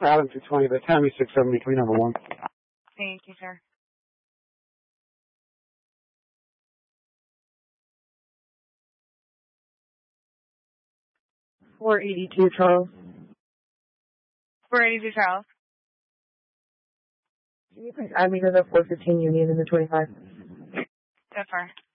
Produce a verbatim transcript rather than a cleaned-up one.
Adam two twenty, the Tammy six seventy-three, number one. Thank you, sir. four eighty-two, Charles. four eighty-two, Charles. Can you please add me to the four fifteen Union in the twenty-five? Yes, sir.